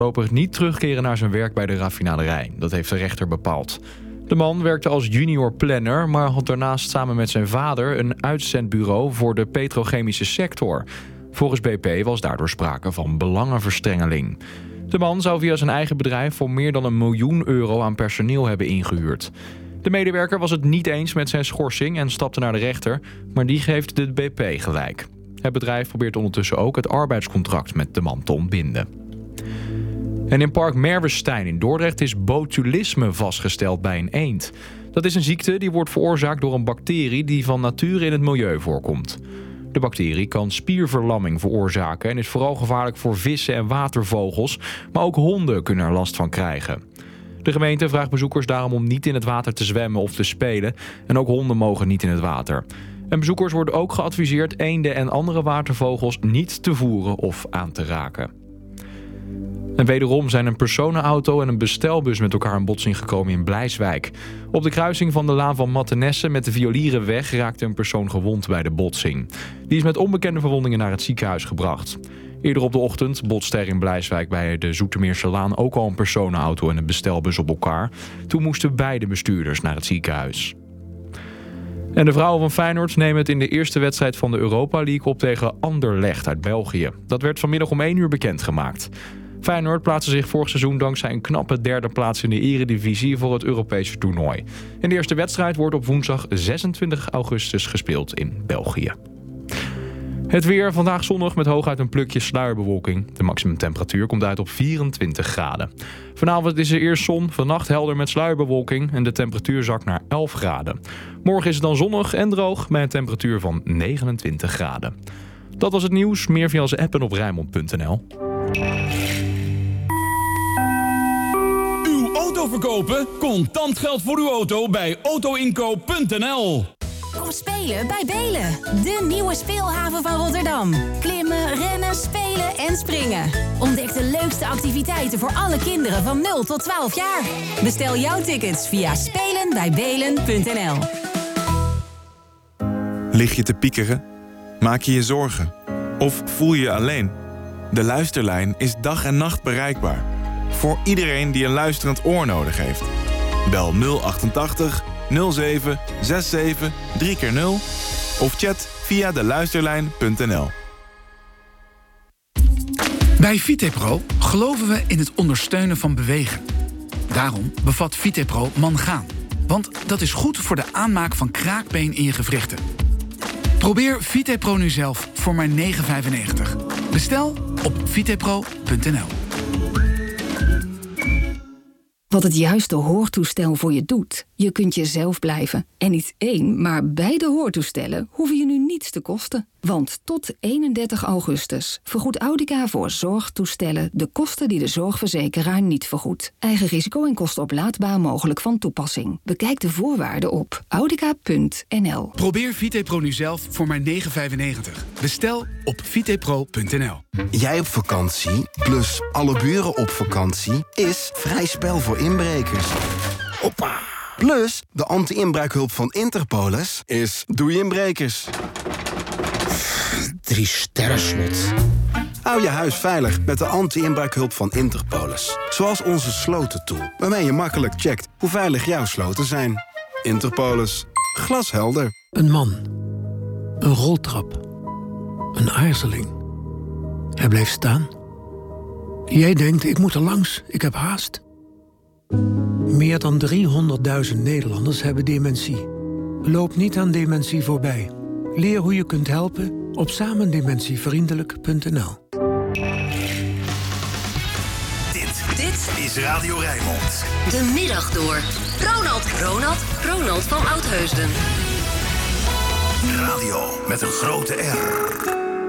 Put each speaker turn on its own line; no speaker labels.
voorlopig niet terugkeren naar zijn werk bij de raffinaderij. Dat heeft de rechter bepaald. De man werkte als junior planner, maar had daarnaast samen met zijn vader een uitzendbureau voor de petrochemische sector. Volgens BP was daardoor sprake van belangenverstrengeling. De man zou via zijn eigen bedrijf voor meer dan €1 miljoen aan personeel hebben ingehuurd. De medewerker was het niet eens met zijn schorsing en stapte naar de rechter, maar die geeft de BP gelijk. Het bedrijf probeert ondertussen ook het arbeidscontract met de man te ontbinden. En in Park Merwestijn in Dordrecht is botulisme vastgesteld bij een eend. Dat is een ziekte die wordt veroorzaakt door een bacterie die van nature in het milieu voorkomt. De bacterie kan spierverlamming veroorzaken en is vooral gevaarlijk voor vissen en watervogels, maar ook honden kunnen er last van krijgen. De gemeente vraagt bezoekers daarom om niet in het water te zwemmen of te spelen en ook honden mogen niet in het water. En bezoekers worden ook geadviseerd eenden en andere watervogels niet te voeren of aan te raken. En wederom zijn een personenauto en een bestelbus met elkaar in botsing gekomen in Blijswijk. Op de kruising van de laan van Mattenesse met de Violierenweg raakte een persoon gewond bij de botsing. Die is met onbekende verwondingen naar het ziekenhuis gebracht. Eerder op de ochtend botste er in Blijswijk bij de Zoetermeerse Laan ook al een personenauto en een bestelbus op elkaar. Toen moesten beide bestuurders naar het ziekenhuis. En de vrouwen van Feyenoord nemen het in de eerste wedstrijd van de Europa League op tegen Anderlecht uit België. Dat werd vanmiddag om 1 uur bekendgemaakt. Feyenoord plaatste zich vorig seizoen dankzij een knappe derde plaats in de eredivisie voor het Europese toernooi. En de eerste wedstrijd wordt op woensdag 26 augustus gespeeld in België. Het weer, vandaag zonnig met hooguit een plukje sluierbewolking. De maximumtemperatuur komt uit op 24 graden. Vanavond is er eerst zon, vannacht helder met sluierbewolking en de temperatuur zakt naar 11 graden. Morgen is het dan zonnig en droog bij een temperatuur van 29 graden. Dat was het nieuws, meer via onze app en op Rijnmond.nl.
Uw auto verkopen? Contant geld voor uw auto bij autoinkoop.nl.
Kom spelen bij Belen, de nieuwe speelhaven van Rotterdam. Klimmen, rennen, spelen en springen. Ontdek de leukste activiteiten voor alle kinderen van 0 tot 12 jaar. Bestel jouw tickets via spelenbijbelen.nl.
Lig je te piekeren? Maak je je zorgen? Of voel je je alleen? De Luisterlijn is dag en nacht bereikbaar. Voor iedereen die een luisterend oor nodig heeft. Bel 088 07 67 3x0 of chat via deluisterlijn.nl.
Bij Vitepro geloven we in het ondersteunen van bewegen. Daarom bevat Vitepro mangaan. Want dat is goed voor de aanmaak van kraakbeen in je gewrichten. Probeer Vitepro nu zelf voor maar €9,95. Bestel op vitepro.nl.
Wat het juiste hoortoestel voor je doet. Je kunt jezelf blijven. En niet 1, maar beide hoortoestellen hoeven je nu niets te kosten. Want tot 31 augustus vergoedt Audica voor zorgtoestellen de kosten die de zorgverzekeraar niet vergoedt. Eigen risico en kosten oplaadbaar mogelijk van toepassing. Bekijk de voorwaarden op audica.nl.
Probeer Vitepro nu zelf voor maar €9,95. Bestel op vitepro.nl.
Jij op vakantie, plus alle buren op vakantie, is vrij spel voor inbrekers. Hoppa! Plus, de anti-inbraakhulp van Interpolis is doei inbrekers.
3 sterren slot.
Hou je huis veilig met de anti-inbraakhulp van Interpolis. Zoals onze slotentool, waarmee je makkelijk checkt hoe veilig jouw sloten zijn. Interpolis. Glashelder.
Een man. Een roltrap. Een aarzeling. Hij bleef staan. Jij denkt, ik moet er langs, ik heb haast. Meer dan 300.000 Nederlanders hebben dementie. Loop niet aan dementie voorbij. Leer hoe je kunt helpen op samendementievriendelijk.nl.
Dit is Radio Rijnmond.
De middag door. Ronald van Oudheusden.
Radio met een grote R.